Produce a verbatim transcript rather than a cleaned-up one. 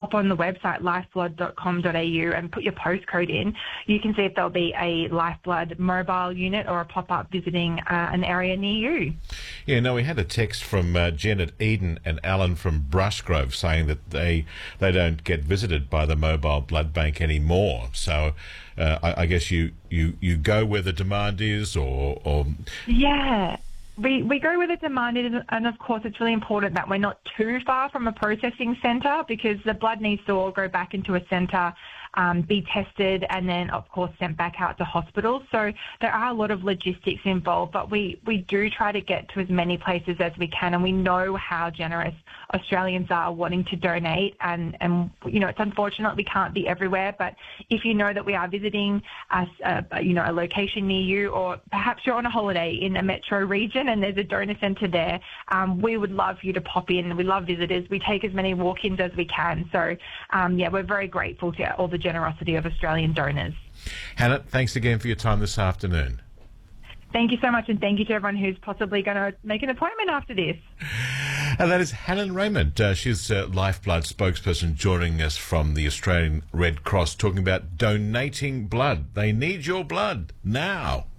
hop on the website lifeblood dot com dot a u and put your postcode in, you can see if there'll be a Lifeblood mobile unit or a pop-up visiting uh, an area near you. Yeah, no, we had a text from uh, Janet Eden and Alan from Brushgrove saying that they they don't get visited by the mobile blood bank anymore. So uh, I, I guess you, you, you go where the demand is, or... or... Yeah. We we go where the demand is, and of course it's really important that we're not too far from a processing centre, because the blood needs to all go back into a centre, um, be tested, and then of course sent back out to hospitals. So there are a lot of logistics involved, but we, we do try to get to as many places as we can, and we know how generous Australians are wanting to donate, and, and you know, it's unfortunate we can't be everywhere, but if you know that we are visiting a, a, you know, a location near you, or perhaps you're on a holiday in a metro region and there's a donor centre there, um, we would love you to pop in. We love visitors. We take as many walk-ins as we can. So, um, yeah, we're very grateful to all the generosity of Australian donors. Hannah, thanks again for your time this afternoon. Thank you so much, and thank you to everyone who's possibly going to make an appointment after this. And that is Helen Raymond. Uh, she's a Lifeblood spokesperson joining us from the Australian Red Cross, talking about donating blood. They need your blood now.